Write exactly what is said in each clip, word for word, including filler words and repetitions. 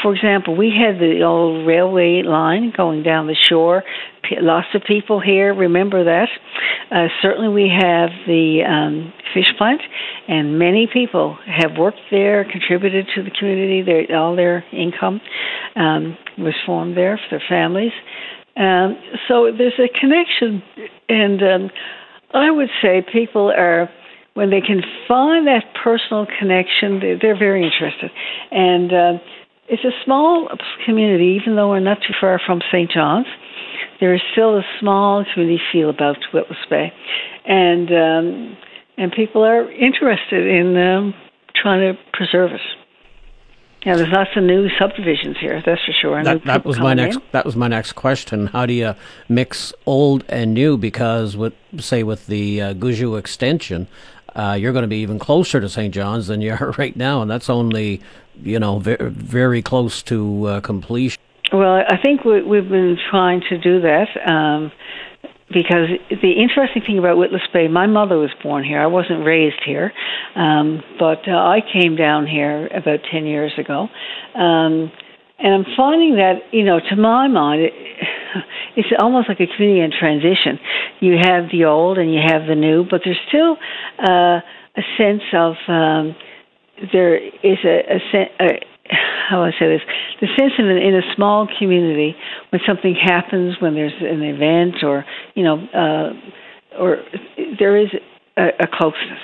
for example, we had the old railway line going down the shore. P- lots of people here remember that. Uh, certainly we have the um, fish plant, and many people have worked there, contributed to the community. Their, all their income um, was formed there for their families. Um, so there's a connection, and um, I would say people are, when they can find that personal connection, they're, they're very interested. And uh, it's a small community, even though we're not too far from Saint John's. There is still a small community feel about Witless Bay, and um, and people are interested in um, trying to preserve it. Yeah, there's lots of new subdivisions here, that's for sure. That, that was my next. In. That was my next question. How do you mix old and new? Because with say with the uh, Goujoux extension, uh, you're going to be even closer to Saint John's than you are right now, and that's only you know very, very close to uh, completion. Well, I think we, we've been trying to do that. Um, Because the interesting thing about Witless Bay, my mother was born here. I wasn't raised here, um, but uh, I came down here about ten years ago. Um, and I'm finding that, you know, to my mind, it, it's almost like a community in transition. You have the old and you have the new, but there's still uh, a sense of, um, there is a, a, sen- a how do I say this, the sense of in a small community when something happens, when there's an event or, you know, uh, or there is a, a closeness.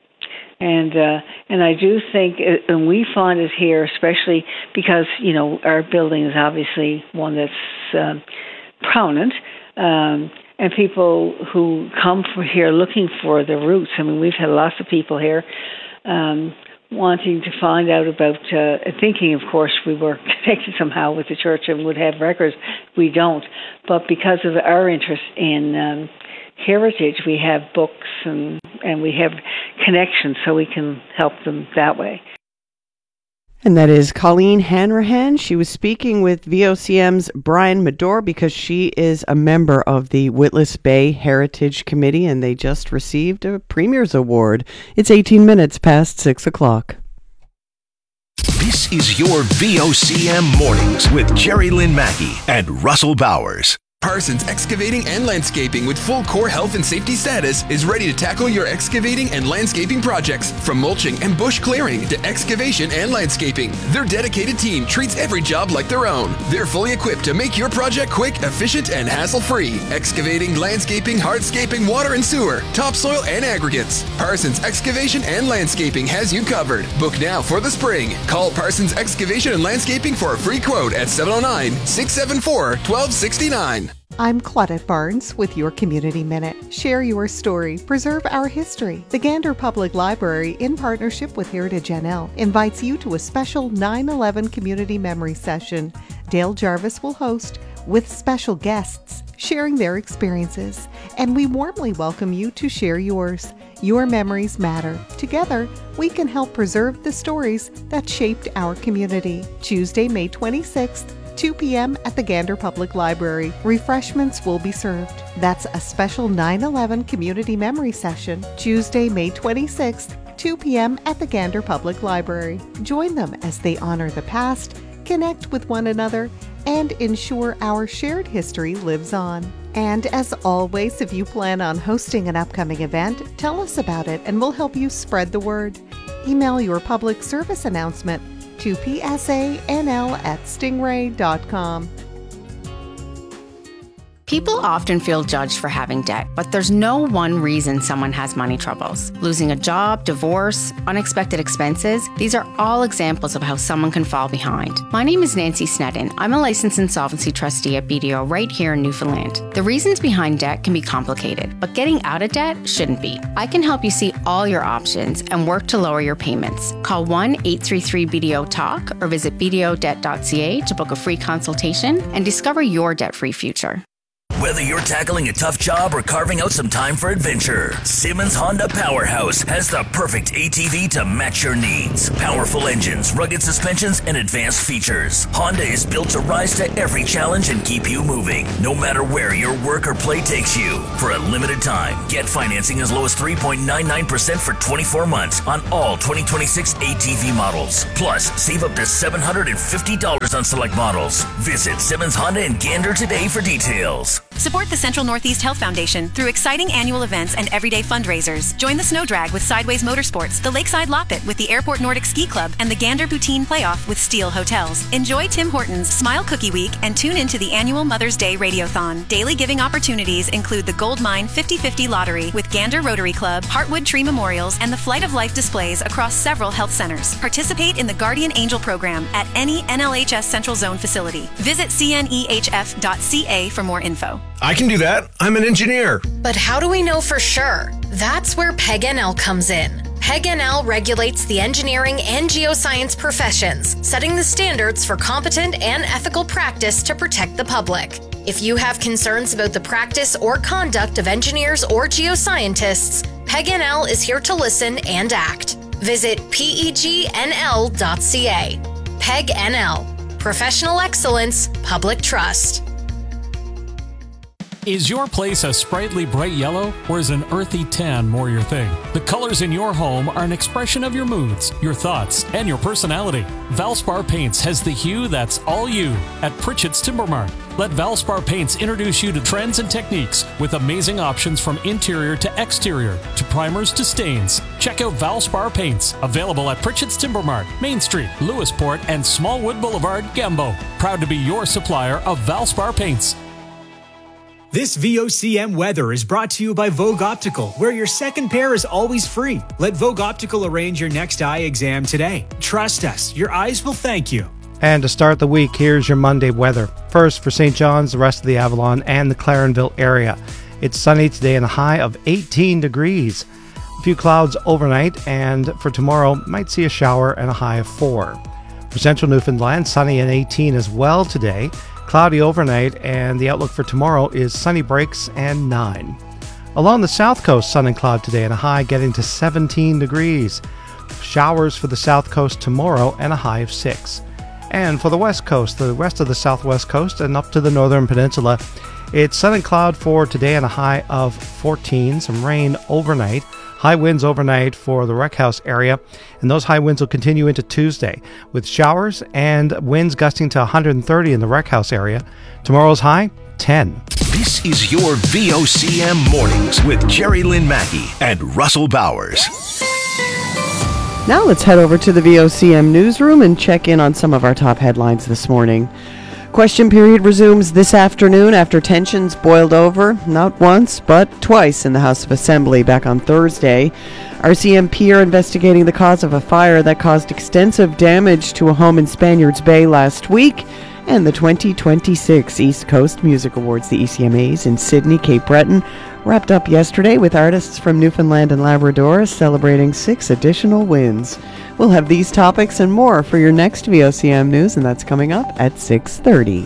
And uh, and I do think, and we find it here, especially because, you know, our building is obviously one that's um, prominent, um, and people who come from here looking for their roots. I mean, we've had lots of people here um wanting to find out about, uh, thinking, of course, we were connected somehow with the church and would have records. We don't. But because of our interest in um, heritage, we have books and, and we have connections, so we can help them that way. And that is Colleen Hanrahan. She was speaking with V O C M's Brian Medore because she is a member of the Witless Bay Heritage Committee, and they just received a Premier's Award. It's eighteen minutes past six o'clock. This is your V O C M Mornings with Jerry Lynn Mackey and Russell Bowers. Parsons Excavating and Landscaping with full core health and safety status is ready to tackle your excavating and landscaping projects, from mulching and bush clearing to excavation and landscaping. Their dedicated team treats every job like their own. They're fully equipped to make your project quick, efficient, and hassle-free. Excavating, landscaping, hardscaping, water and sewer, topsoil, and aggregates. Parsons Excavation and Landscaping has you covered. Book now for the spring. Call Parsons Excavation and Landscaping for a free quote at seven oh nine, six seven four, one two six nine. I'm Claudette Barnes with your Community Minute. Share your story. Preserve our history. The Gander Public Library, in partnership with Heritage N L, invites you to a special nine eleven community memory session. Dale Jarvis will host, with special guests sharing their experiences. And we warmly welcome you to share yours. Your memories matter. Together, we can help preserve the stories that shaped our community. Tuesday, May twenty-sixth, two p.m. at the Gander Public Library. Refreshments will be served. That's a special nine eleven community memory session, Tuesday, May twenty-sixth, two p.m. at the Gander Public Library. Join them as they honor the past, connect with one another, and ensure our shared history lives on. And as always, if you plan on hosting an upcoming event, tell us about it and we'll help you spread the word. Email your public service announcement to p s a n l at stingray dot com. People often feel judged for having debt, but there's no one reason someone has money troubles. Losing a job, divorce, unexpected expenses, these are all examples of how someone can fall behind. My name is Nancy Sneddon. I'm a licensed insolvency trustee at B D O right here in Newfoundland. The reasons behind debt can be complicated, but getting out of debt shouldn't be. I can help you see all your options and work to lower your payments. Call one eight three three B D O talk or visit b d o debt dot c a to book a free consultation and discover your debt-free future. Whether you're tackling a tough job or carving out some time for adventure, Simmons Honda Powerhouse has the perfect A T V to match your needs. Powerful engines, rugged suspensions, and advanced features. Honda is built to rise to every challenge and keep you moving, no matter where your work or play takes you. For a limited time, get financing as low as three point nine nine percent for twenty-four months on all twenty twenty-six A T V models. Plus, save up to seven hundred fifty dollars on select models. Visit Simmons Honda in Gander today for details. Support the Central Northeast Health Foundation through exciting annual events and everyday fundraisers. Join the Snow Drag with Sideways Motorsports, the Lakeside Loppet with the Airport Nordic Ski Club, and the Gander Poutine Playoff with Steel Hotels. Enjoy Tim Hortons Smile Cookie Week and tune into the annual Mother's Day Radiothon. Daily giving opportunities include the Gold Mine fifty fifty Lottery with Gander Rotary Club, Heartwood Tree Memorials, and the Flight of Life displays across several health centers. Participate in the Guardian Angel program at any N L H S Central Zone facility. Visit C N E H F dot C A for more info. I can do that. I'm an engineer. But how do we know for sure? That's where P E G N L comes in. P E G N L regulates the engineering and geoscience professions, setting the standards for competent and ethical practice to protect the public. If you have concerns about the practice or conduct of engineers or geoscientists, P E G N L is here to listen and act. Visit P E G N L dot C A. P E G N L. Professional excellence, public trust. Is your place a sprightly bright yellow, or is an earthy tan more your thing? The colors in your home are an expression of your moods, your thoughts, and your personality. Valspar Paints has the hue that's all you at Pritchett's Timber Mart. Let Valspar Paints introduce you to trends and techniques with amazing options from interior to exterior, to primers to stains. Check out Valspar Paints, available at Pritchett's Timber Mart, Main Street, Lewisport, and Smallwood Boulevard, Gambo. Proud to be your supplier of Valspar Paints. This V O C M weather is brought to you by Vogue Optical, where your second pair is always free. Let Vogue Optical arrange your next eye exam today. Trust us, your eyes will thank you. And to start the week, here's your Monday weather. First, for Saint John's, the rest of the Avalon, and the Clarenville area. It's sunny today and a high of eighteen degrees. A few clouds overnight, and for tomorrow, might see a shower and a high of four. For Central Newfoundland, sunny and eighteen as well today. Cloudy overnight, and the outlook for tomorrow is sunny breaks and nine. Along the south coast, sun and cloud today and a high getting to seventeen degrees. Showers for the south coast tomorrow and a high of six. And for the west coast, the rest of the southwest coast and up to the northern peninsula, it's sun and cloud for today and a high of fourteen. Some rain overnight. High winds overnight for the Rec House area, and those high winds will continue into Tuesday with showers and winds gusting to one hundred thirty in the Rec House area. Tomorrow's high, ten. This is your V O C M Mornings with Jerry Lynn Mackey and Russell Bowers. Now let's head over to the V O C M newsroom and check in on some of our top headlines this morning. Question period resumes this afternoon after tensions boiled over, not once, but twice in the House of Assembly back on Thursday. R C M P are investigating the cause of a fire that caused extensive damage to a home in Spaniards Bay last week, and the twenty twenty-six East Coast Music Awards, the E C M As, in Sydney, Cape Breton, wrapped up yesterday with artists from Newfoundland and Labrador celebrating six additional wins. We'll have these topics and more for your next V O C M News, and that's coming up at six thirty.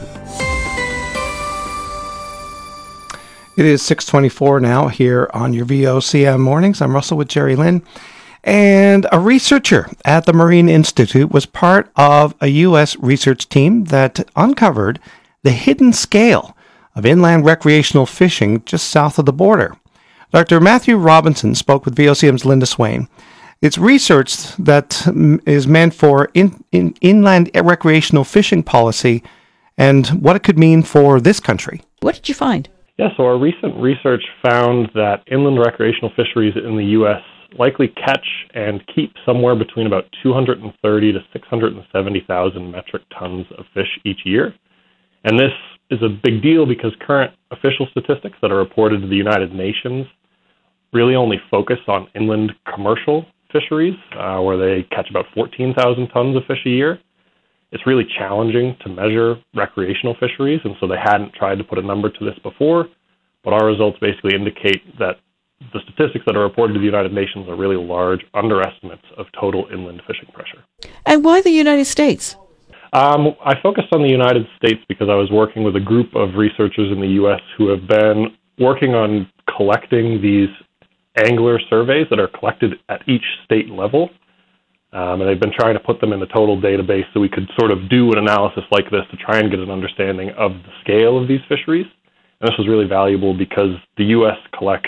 It is six twenty-four now here on your V O C M Mornings. I'm Russell with Jerry Lynn. And a researcher at the Marine Institute was part of a U S research team that uncovered the hidden scale of inland recreational fishing just south of the border. Doctor Matthew Robinson spoke with V O C M's Linda Swain. It's research that is meant for in, in, inland recreational fishing policy and what it could mean for this country. What did you find? Yeah, so our recent research found that inland recreational fisheries in the U S likely catch and keep somewhere between about two hundred thirty to six hundred seventy thousand metric tons of fish each year. And this is a big deal because current official statistics that are reported to the United Nations really only focus on inland commercial fisheries, uh, where they catch about fourteen thousand tons of fish a year. It's really challenging to measure recreational fisheries, and so they hadn't tried to put a number to this before, but our results basically indicate that the statistics that are reported to the United Nations are really large underestimates of total inland fishing pressure. And why the United States? Um, I focused on the United States because I was working with a group of researchers in the U S who have been working on collecting these angler surveys that are collected at each state level. Um, and they've been trying to put them in the total database so we could sort of do an analysis like this to try and get an understanding of the scale of these fisheries. And this was really valuable because the U S collects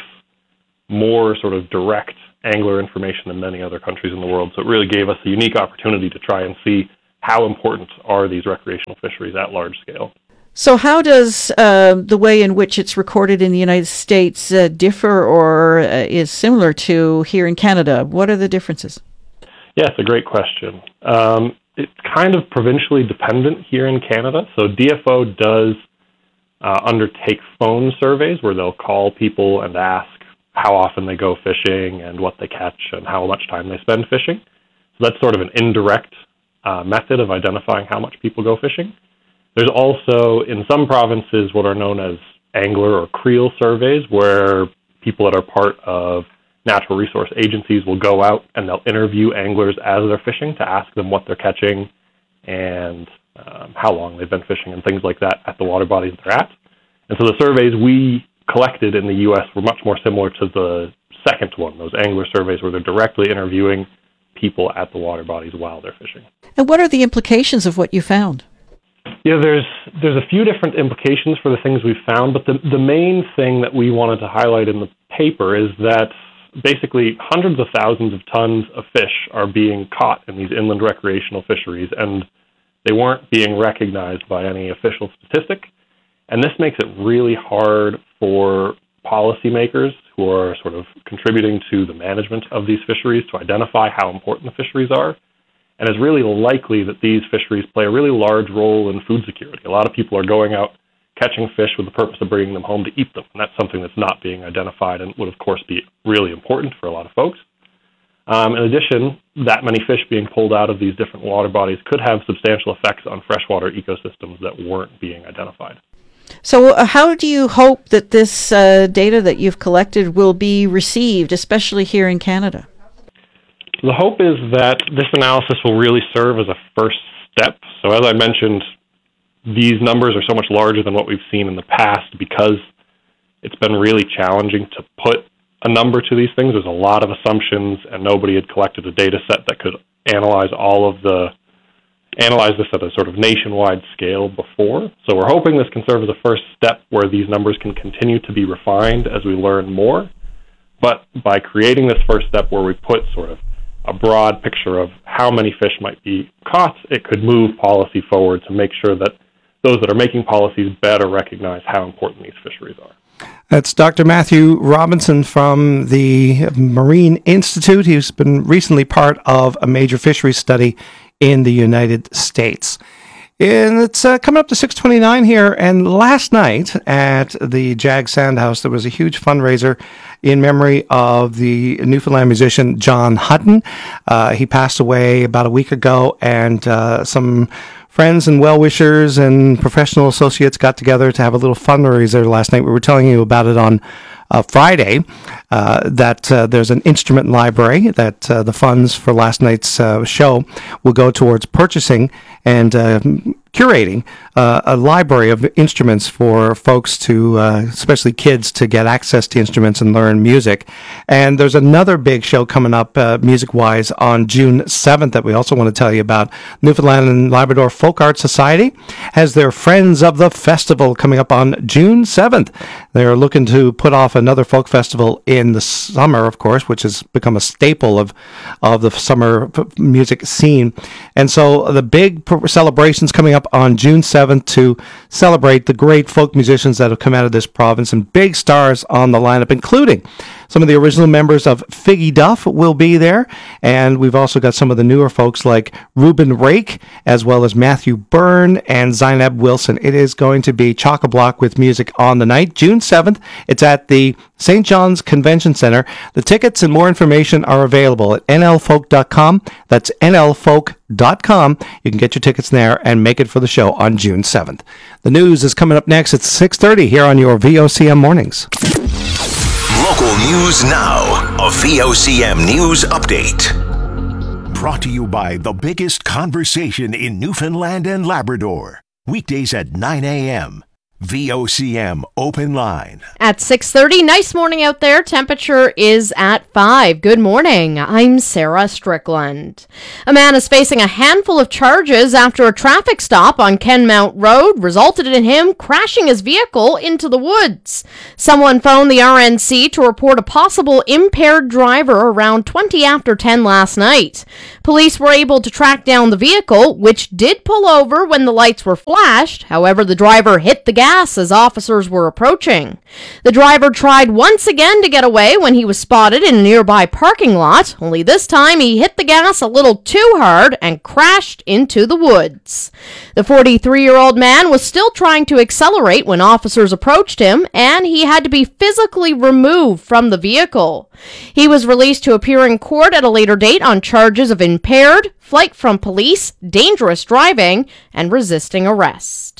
more sort of direct angler information than many other countries in the world. So it really gave us a unique opportunity to try and see how important are these recreational fisheries at large scale. So how does uh, the way in which it's recorded in the United States uh, differ or uh, is similar to here in Canada? What are the differences? Yeah, it's a great question. Um, it's kind of provincially dependent here in Canada. So D F O does uh, undertake phone surveys where they'll call people and ask how often they go fishing and what they catch and how much time they spend fishing. So that's sort of an indirect uh, method of identifying how much people go fishing. There's also, in some provinces, what are known as angler or creel surveys, where people that are part of natural resource agencies will go out and they'll interview anglers as they're fishing to ask them what they're catching and um, how long they've been fishing and things like that at the water bodies they're at. And so the surveys we collected in the U S were much more similar to the second one, those angler surveys where they're directly interviewing people at the water bodies while they're fishing. And what are the implications of what you found? Yeah, there's there's a few different implications for the things we've found, but the, the main thing that we wanted to highlight in the paper is that basically hundreds of thousands of tons of fish are being caught in these inland recreational fisheries, and they weren't being recognized by any official statistic. And this makes it really hard for policymakers who are sort of contributing to the management of these fisheries to identify how important the fisheries are. And it's really likely that these fisheries play a really large role in food security. A lot of people are going out catching fish with the purpose of bringing them home to eat them, and that's something that's not being identified and would, of course, be really important for a lot of folks. Um, in addition, that many fish being pulled out of these different water bodies could have substantial effects on freshwater ecosystems that weren't being identified. So uh, how do you hope that this uh, data that you've collected will be received, especially here in Canada? The hope is that this analysis will really serve as a first step. So as I mentioned, these numbers are so much larger than what we've seen in the past because it's been really challenging to put a number to these things. There's a lot of assumptions, and nobody had collected a data set that could analyze all of the analyze this at a sort of nationwide scale before. So we're hoping this can serve as a first step where these numbers can continue to be refined as we learn more. But by creating this first step where we put sort of a broad picture of how many fish might be caught, it could move policy forward to make sure that those that are making policies better recognize how important these fisheries are. That's Doctor Matthew Robinson from the Marine Institute. He's been recently part of a major fisheries study in the United States. And it's uh, coming up to six twenty-nine here, and last night at the Jag Sandhouse, there was a huge fundraiser in memory of the Newfoundland musician John Hutton. Uh, he passed away about a week ago, and uh, some friends and well-wishers and professional associates got together to have a little fundraiser last night. We were telling you about it on uh, Friday, uh, that uh, there's an instrument library that uh, the funds for last night's uh, show will go towards purchasing and uh, curating uh, a library of instruments for folks to, uh, especially kids, to get access to instruments and learn music. And there's another big show coming up uh, music-wise on June seventh that we also want to tell you about. Newfoundland and Labrador Folk Art Society has their Friends of the Festival coming up on June seventh. They're looking to put off another folk festival in the summer, of course, which has become a staple of, of the summer music scene. And so the big celebrations coming up on June seventh to celebrate the great folk musicians that have come out of this province, and big stars on the lineup, including some of the original members of Figgy Duff will be there, and we've also got some of the newer folks like Reuben Rake, as well as Matthew Byrne and Zainab Wilson. It is going to be chock-a-block with music on the night. June seventh, it's at the Saint John's Convention Center. The tickets and more information are available at N L folk dot com. That's N L folk dot com. You can get your tickets there and make it for the show on June seventh. The news is coming up next at six thirty here on your V O C M Mornings. Local news now. A V O C M News Update. brought to you by the biggest conversation in Newfoundland and Labrador. Weekdays at nine a.m. V O C M Open Line. At six thirty, nice morning out there. Temperature is at five. Good morning. I'm Sarah Strickland. A man is facing a handful of charges after a traffic stop on Kenmount Road resulted in him crashing his vehicle into the woods. Someone phoned the R N C to report a possible impaired driver around twenty after ten last night. Police were able to track down the vehicle, which did pull over when the lights were flashed. However, the driver hit the gas as officers were approaching. The driver tried once again to get away when he was spotted in a nearby parking lot, only this time he hit the gas a little too hard and crashed into the woods. The forty-three-year-old man was still trying to accelerate when officers approached him, and he had to be physically removed from the vehicle. He was released to appear in court at a later date on charges of impaired, flight from police, dangerous driving, and resisting arrest.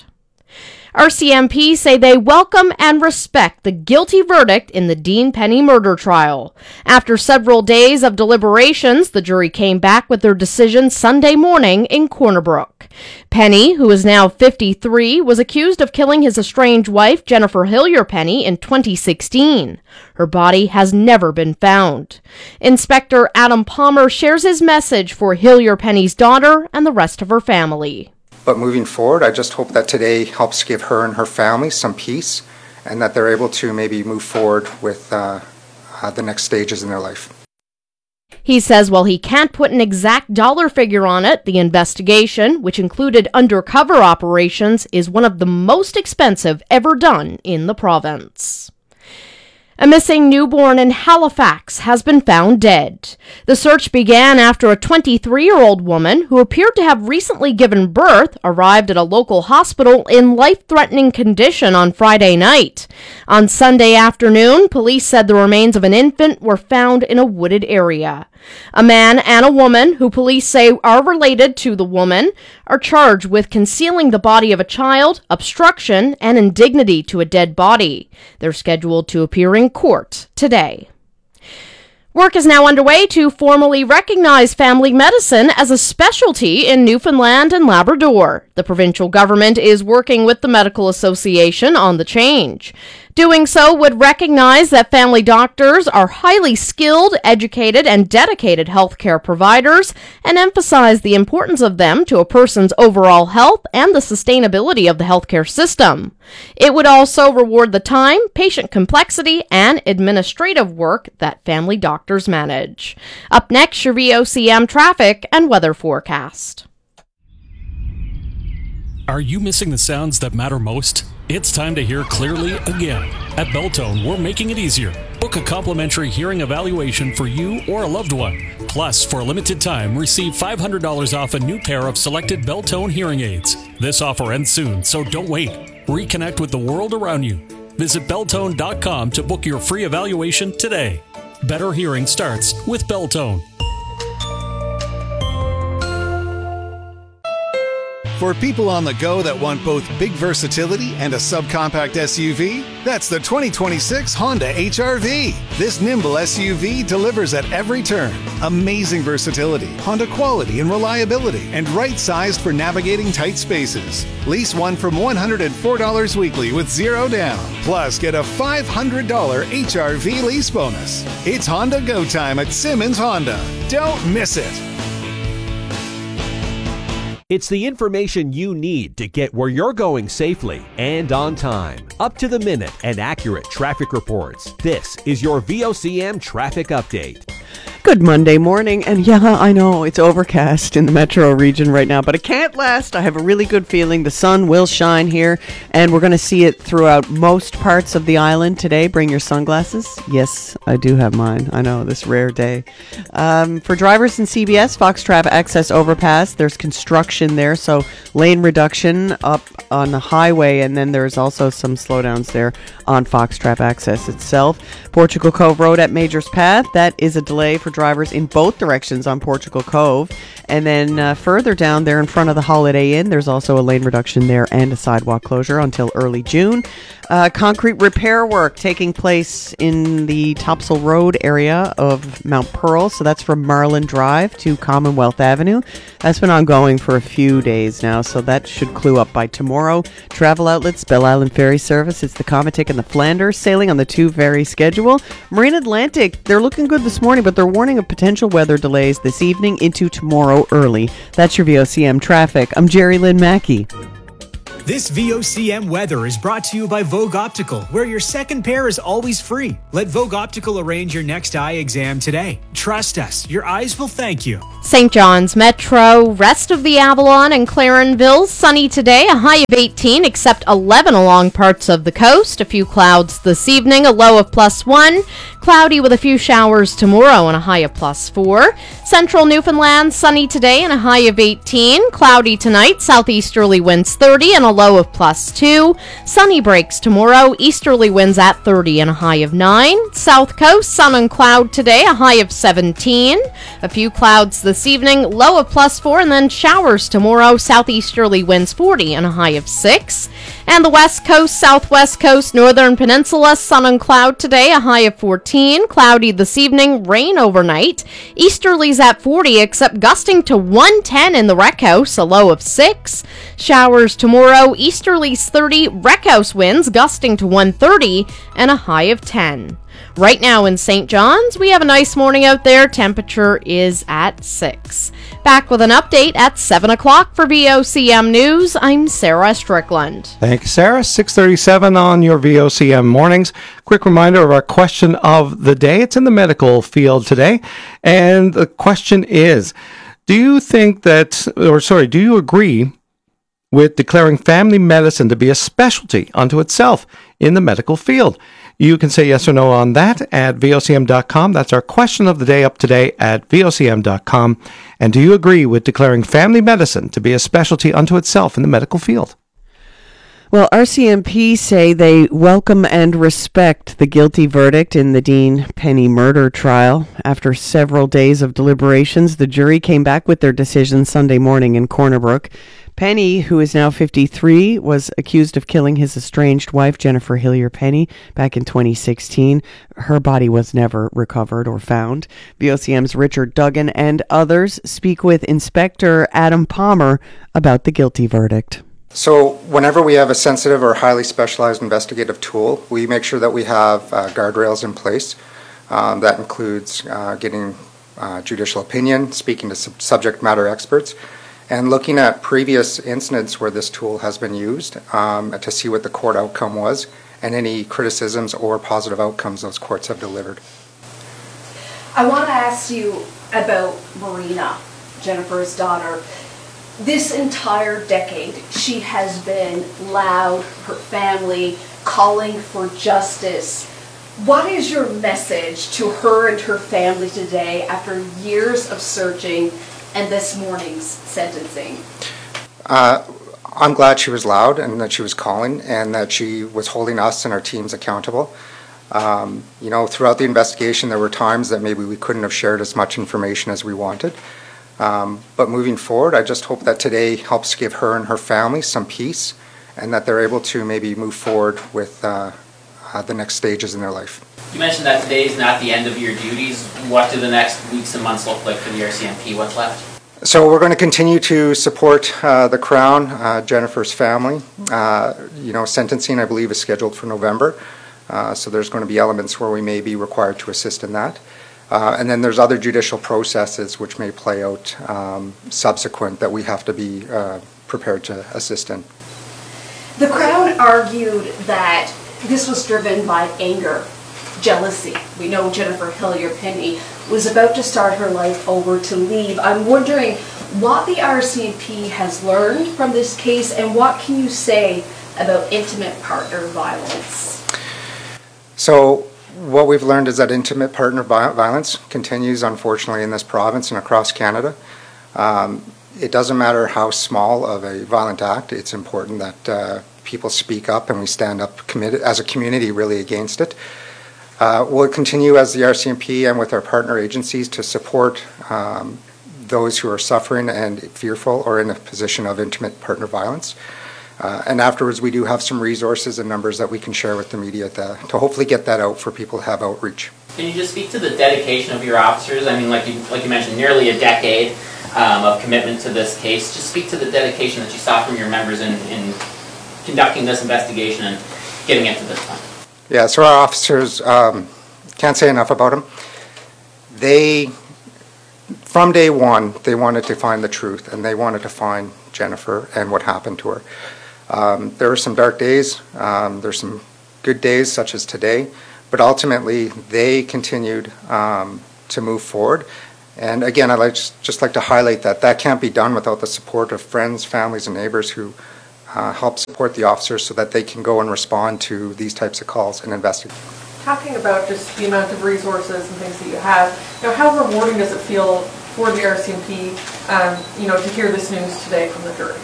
R C M P say they welcome and respect the guilty verdict in the Dean Penny murder trial. After several days of deliberations, the jury came back with their decision Sunday morning in Corner Brook. Penny, who is now fifty-three, was accused of killing his estranged wife, Jennifer Hillier Penny, in twenty sixteen. Her body has never been found. Inspector Adam Palmer shares his message for Hillier Penny's daughter and the rest of her family. But moving forward, I just hope that today helps give her and her family some peace and that they're able to maybe move forward with uh, uh, the next stages in their life. He says while he can't put an exact dollar figure on it, the investigation, which included undercover operations, is one of the most expensive ever done in the province. A missing newborn in Halifax has been found dead. The search began after a twenty-three-year-old woman who appeared to have recently given birth arrived at a local hospital in life-threatening condition on Friday night. On Sunday afternoon, police said the remains of an infant were found in a wooded area. A man and a woman, who police say are related to the woman, are charged with concealing the body of a child, obstruction, and indignity to a dead body. They're scheduled to appear in court today. Work is now underway to formally recognize family medicine as a specialty in Newfoundland and Labrador. The provincial government is working with the Medical Association on the change. Doing so would recognize that family doctors are highly skilled, educated, and dedicated healthcare providers and emphasize the importance of them to a person's overall health and the sustainability of the healthcare system. It would also reward the time, patient complexity, and administrative work that family doctors manage. Up next, your V O C M traffic and weather forecast. Are you missing the sounds that matter most? It's time to hear clearly again. At Beltone, we're making it easier. Book a complimentary hearing evaluation for you or a loved one. Plus, for a limited time, receive five hundred dollars off a new pair of selected Beltone hearing aids. This offer ends soon, so don't wait. Reconnect with the world around you. Visit Beltone dot com to book your free evaluation today. Better hearing starts with Beltone. For people on the go that want both big versatility and a subcompact S U V, that's the twenty twenty-six Honda H R V. This nimble S U V delivers at every turn. Amazing versatility, Honda quality and reliability, and right-sized for navigating tight spaces. Lease one from one hundred four dollars weekly with zero down. Plus, get a five hundred dollars H R V lease bonus. It's Honda Go Time at Simmons Honda. Don't miss it. It's the information you need to get where you're going safely and on time. Up to the minute and accurate traffic reports. This is your V O C M traffic update. Good Monday morning, and yeah, I know it's overcast in the metro region right now, but it can't last. I have a really good feeling the sun will shine here, and we're going to see it throughout most parts of the island today. Bring your sunglasses. Yes, I do have mine. I know, this rare day. Um, for drivers in C B S, Foxtrap Access Overpass, there's construction there, so lane reduction up on the highway, and then there's also some slowdowns there on Foxtrap Access itself. Portugal Cove Road at Majors Path, that is a delay for drivers in both directions on Portugal Cove. And then uh, further down there in front of the Holiday Inn, there's also a lane reduction there and a sidewalk closure until early June. Uh, concrete repair work taking place in the Topsail Road area of Mount Pearl. So that's from Marlin Drive to Commonwealth Avenue. That's been ongoing for a few days now, so that should clue up by tomorrow. Travel outlets, Belle Island Ferry Service, it's the Comatic and the Flanders sailing on the two ferry schedule. Marine Atlantic, they're looking good this morning, but they're warning of potential weather delays this evening into tomorrow early. That's your V O C M traffic. I'm Jerry Lynn Mackey. This V O C M weather is brought to you by Vogue Optical, where your second pair is always free. Let Vogue Optical arrange your next eye exam today. Trust us, your eyes will thank you. Saint John's Metro, rest of the Avalon and Clarenville, sunny today, a high of eighteen, except eleven along parts of the coast. A few clouds this evening, a low of plus one. Cloudy with a few showers tomorrow and a high of plus four. Central Newfoundland, sunny today and a high of eighteen. Cloudy tonight, southeasterly winds thirty and a low of plus two. Sunny breaks tomorrow, easterly winds at thirty and a high of nine. South coast, sun and cloud today, a high of seventeen. A few clouds this evening, low of plus four, and then showers tomorrow, southeasterly winds forty and a high of six. And the west coast, southwest coast, northern peninsula, sun and cloud today, a high of fourteen. Cloudy this evening, rain overnight. Easterlies at forty, except gusting to one ten in the Rec House, a low of six. Showers tomorrow, easterlies thirty, Rec House winds gusting to one thirty, and a high of ten. Right now in Saint John's, we have a nice morning out there. Temperature is at six. Back with an update at seven o'clock for V O C M News. I'm Sarah Strickland. Thank you, Sarah. six thirty-seven on your V O C M mornings. Quick reminder of our question of the day. It's in the medical field today. And the question is, do you think that, or sorry, do you agree with declaring family medicine to be a specialty unto itself in the medical field? You can say yes or no on that at V O C M dot com. That's our question of the day up today at V O C M dot com. And do you agree with declaring family medicine to be a specialty unto itself in the medical field? Well, R C M P say they welcome and respect the guilty verdict in the Dean Penny murder trial. After several days of deliberations, the jury came back with their decision Sunday morning in Corner Brook. Penny, who is now fifty-three, was accused of killing his estranged wife, Jennifer Hillier Penny, back in twenty sixteen. Her body was never recovered or found. V O C M's Richard Duggan and others speak with Inspector Adam Palmer about the guilty verdict. So whenever we have a sensitive or highly specialized investigative tool, we make sure that we have uh, guardrails in place. Um, that includes uh, getting uh, judicial opinion, speaking to sub- subject matter experts, and looking at previous incidents where this tool has been used um, to see what the court outcome was and any criticisms or positive outcomes those courts have delivered. I want to ask you about Marina, Jennifer's daughter. This entire decade, she has been loud, her family calling for justice. What is your message to her and her family today after years of searching and this morning's sentencing? Uh, I'm glad she was loud and that she was calling and that she was holding us and our teams accountable. Um, you know, throughout the investigation, there were times that maybe we couldn't have shared as much information as we wanted. Um, but moving forward, I just hope that today helps give her and her family some peace and that they're able to maybe move forward with uh, uh, the next stages in their life. You mentioned that today is not the end of your duties. What do the next weeks and months look like for the R C M P? What's left? So we're going to continue to support uh, the Crown, uh, Jennifer's family. Uh, you know, sentencing, I believe, is scheduled for November. Uh, so there's going to be elements where we may be required to assist in that. Uh, and then there's other judicial processes which may play out um, subsequent that we have to be uh, prepared to assist in. The Crown argued that this was driven by anger, jealousy. We know Jennifer Hillier Penny was about to start her life over to leave. I'm wondering what the R C M P has learned from this case and what can you say about intimate partner violence? So what we've learned is that intimate partner violence continues, unfortunately, in this province and across Canada. Um, it doesn't matter how small of a violent act. It's important that uh, people speak up and we stand up committed as a community really against it. Uh, we'll continue as the R C M P and with our partner agencies to support um, those who are suffering and fearful or in a position of intimate partner violence. Uh, and afterwards, we do have some resources and numbers that we can share with the media to, to hopefully get that out for people to have outreach. Can you just speak to the dedication of your officers? I mean, like you, like you mentioned, nearly a decade um, of commitment to this case. Just speak to the dedication that you saw from your members in, in conducting this investigation and getting it to this point. Yeah, so our officers, um, can't say enough about them. They, from day one, they wanted to find the truth, and they wanted to find Jennifer and what happened to her. Um, there were some dark days, um, there's some good days such as today, but ultimately they continued um, to move forward. And again, I'd like, just like to highlight that that can't be done without the support of friends, families, and neighbors who Uh, help support the officers so that they can go and respond to these types of calls and investigate. Talking about just the amount of resources and things that you have, you know, how rewarding does it feel for the R C M P, um, you know, to hear this news today from the jury?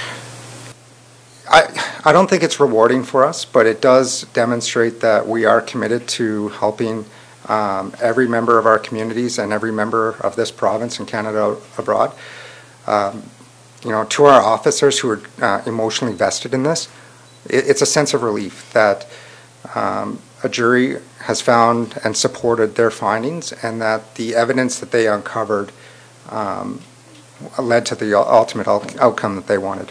I, I don't think it's rewarding for us, but it does demonstrate that we are committed to helping um, every member of our communities and every member of this province and Canada abroad. Um, You know, to our officers who are uh, emotionally vested in this, it, it's a sense of relief that um, a jury has found and supported their findings, and that the evidence that they uncovered um, led to the ultimate out- outcome that they wanted.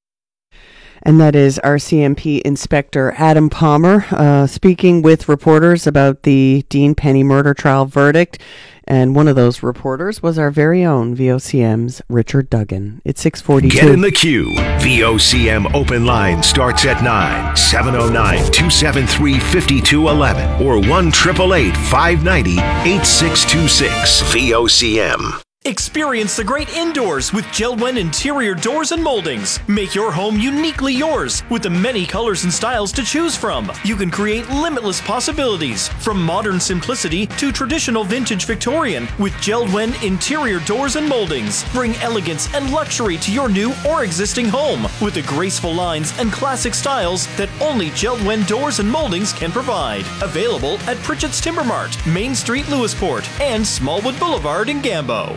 And that is R C M P Inspector Adam Palmer uh, speaking with reporters about the Dean Penny murder trial verdict. And one of those reporters was our very own V O C M's Richard Duggan. It's six forty-two. Get in the queue. V O C M open line starts at nine, seven oh nine, two seven three, five two one one or one eight eight eight, five nine zero, eight six two six. V O C M. Experience the great indoors with Jeld-Wen Interior Doors and Moldings. Make your home uniquely yours with the many colors and styles to choose from. You can create limitless possibilities from modern simplicity to traditional vintage Victorian with Jeld-Wen Interior Doors and Moldings. Bring elegance and luxury to your new or existing home with the graceful lines and classic styles that only Jeld-Wen Doors and Moldings can provide. Available at Pritchett's Timber Mart, Main Street, Lewisport, and Smallwood Boulevard in Gambo.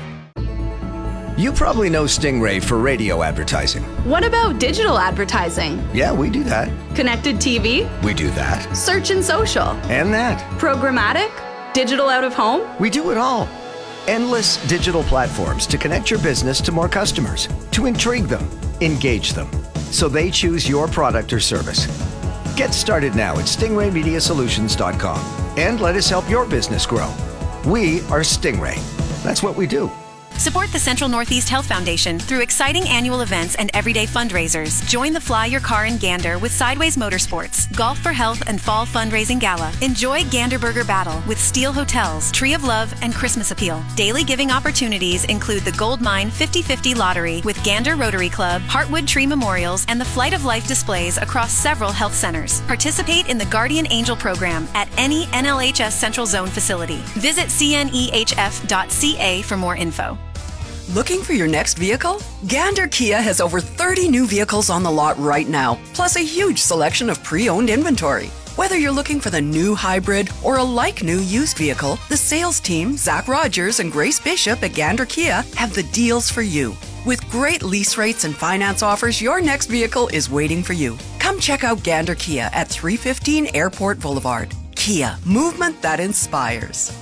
You probably know Stingray for radio advertising. What about digital advertising? Yeah, we do that. Connected T V? We do that. Search and social? And that. Programmatic? Digital out of home? We do it all. Endless digital platforms to connect your business to more customers, to intrigue them, engage them, so they choose your product or service. Get started now at stingray media solutions dot com and let us help your business grow. We are Stingray. That's what we do. Support the Central Northeast Health Foundation through exciting annual events and everyday fundraisers. Join the Fly Your Car in Gander with Sideways Motorsports, Golf for Health and Fall Fundraising Gala. Enjoy Gander Burger Battle with Steel Hotels, Tree of Love, and Christmas Appeal. Daily giving opportunities include the Gold Mine fifty fifty Lottery with Gander Rotary Club, Heartwood Tree Memorials, and the Flight of Life displays across several health centers. Participate in the Guardian Angel program at any N L H S Central Zone facility. Visit c n e h f dot c a for more info. Looking for your next vehicle? Gander Kia has over thirty new vehicles on the lot right now, plus a huge selection of pre-owned inventory. Whether you're looking for the new hybrid or a like-new used vehicle, the sales team, Zach Rogers and Grace Bishop at Gander Kia, have the deals for you. With great lease rates and finance offers, your next vehicle is waiting for you. Come check out Gander Kia at three fifteen Airport Boulevard. Kia, movement that inspires.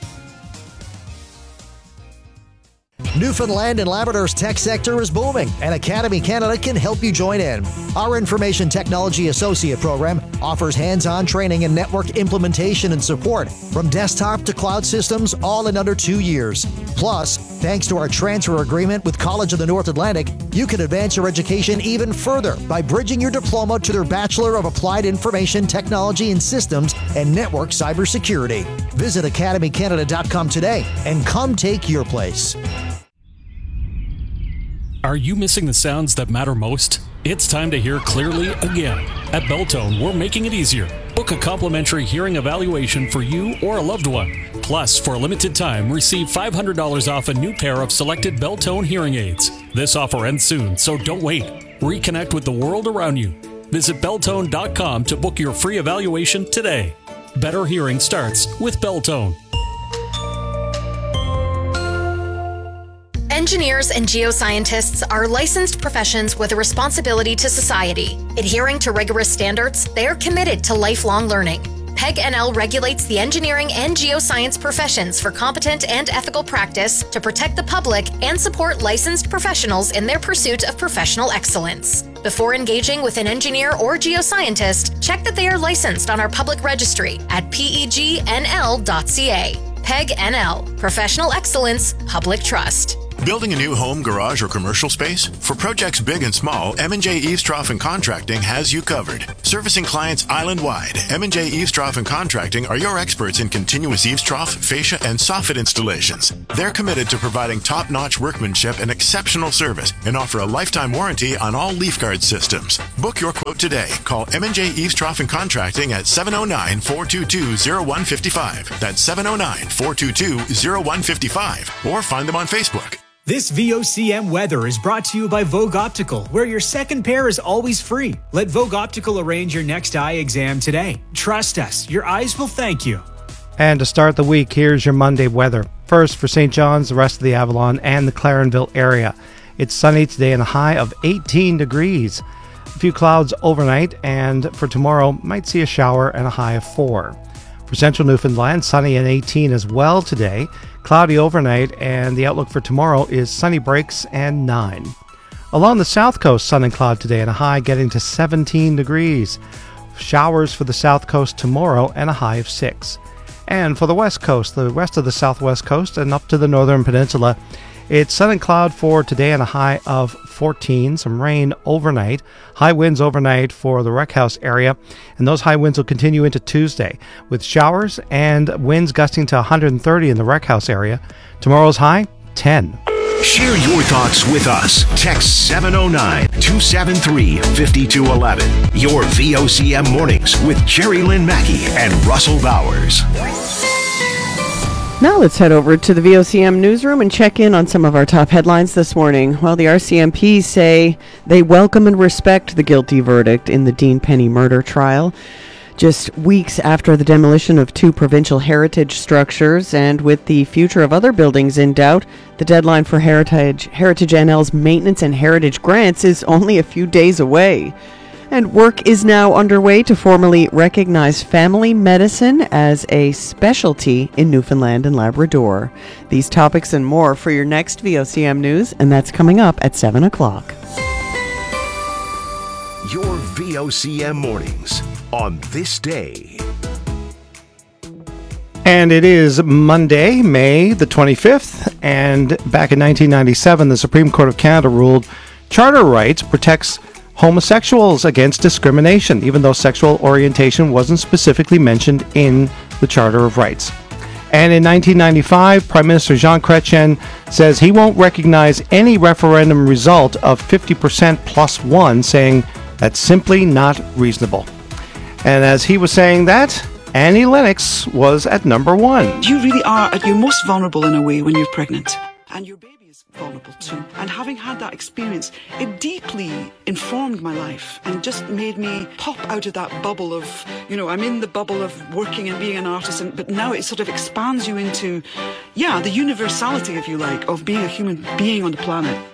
Newfoundland and Labrador's tech sector is booming, and Academy Canada can help you join in. Our Information Technology Associate program offers hands-on training and network implementation and support from desktop to cloud systems, all in under two years. Plus, thanks to our transfer agreement with College of the North Atlantic, you can advance your education even further by bridging your diploma to their Bachelor of Applied Information Technology and Systems and Network Cybersecurity. Visit academy canada dot com today and come take your place. Are you missing the sounds that matter most? It's time to hear clearly again. At Beltone, we're making it easier. Book a complimentary hearing evaluation for you or a loved one. Plus, for a limited time, receive five hundred dollars off a new pair of selected Beltone hearing aids. This offer ends soon, so don't wait. Reconnect with the world around you. Visit beltone dot com to book your free evaluation today. Better hearing starts with Beltone. Engineers and geoscientists are licensed professions with a responsibility to society. Adhering to rigorous standards, they are committed to lifelong learning. P E G N L regulates the engineering and geoscience professions for competent and ethical practice to protect the public and support licensed professionals in their pursuit of professional excellence. Before engaging with an engineer or geoscientist, check that they are licensed on our public registry at P E G N L dot C A. P E G N L, Professional Excellence, Public Trust. Building a new home, garage, or commercial space? For projects big and small, M and J Eavestrough and Contracting has you covered. Servicing clients island-wide, M and J Eavestrough and Contracting are your experts in continuous eavestrough, fascia, and soffit installations. They're committed to providing top-notch workmanship and exceptional service and offer a lifetime warranty on all leaf guard systems. Book your quote today. Call M and J Eavestrough and Contracting at seven oh nine, four two two, oh one five five. That's seven oh nine, four two two, oh one five five. Or find them on Facebook. This V O C M weather is brought to you by Vogue Optical, where your second pair is always free. Let Vogue Optical arrange your next eye exam today. Trust us, your eyes will thank you. And to start the week, here's your Monday weather. First, for Saint John's, the rest of the Avalon, and the Clarenville area. It's sunny today and a high of eighteen degrees. A few clouds overnight, and for tomorrow, might see a shower and a high of four. For central Newfoundland, sunny and eighteen as well today. Cloudy overnight, and the outlook for tomorrow is sunny breaks and nine. Along the south coast, sun and cloud today and a high getting to seventeen degrees. Showers for the south coast tomorrow and a high of six. And for the west coast, the rest of the southwest coast and up to the northern peninsula, it's sun and cloud for today and a high of fourteen. Some rain overnight. High winds overnight for the Rec House area. And those high winds will continue into Tuesday with showers and winds gusting to one hundred thirty in the Rec House area. Tomorrow's high, ten. Share your thoughts with us. Text seven oh nine, two seven three, five two one one. Your V O C M Mornings with Jerry Lynn Mackey and Russell Bowers. Now let's head over to the V O C M newsroom and check in on some of our top headlines this morning. Well, the R C M P say they welcome and respect the guilty verdict in the Dean Penny murder trial. Just weeks after the demolition of two provincial heritage structures and with the future of other buildings in doubt, the deadline for Heritage, Heritage N L's maintenance and heritage grants is only a few days away. And work is now underway to formally recognize family medicine as a specialty in Newfoundland and Labrador. These topics and more for your next V O C M News, and that's coming up at seven o'clock. Your V O C M Mornings on this day. And it is Monday, May the twenty-fifth, and back in nineteen ninety-seven, the Supreme Court of Canada ruled charter rights protects homosexuals against discrimination, even though sexual orientation wasn't specifically mentioned in the Charter of Rights. And in nineteen ninety-five, Prime Minister Jean Chrétien says he won't recognize any referendum result of fifty percent plus one, saying that's simply not reasonable. And as he was saying that, Annie Lennox was at number one. You really are at your most vulnerable in a way when you're pregnant. And your baby is vulnerable too. And having had that experience, it deeply informed my life and just made me pop out of that bubble of, you know, I'm in the bubble of working and being an artist, and, but now it sort of expands you into, yeah, the universality, if you like, of being a human being on the planet.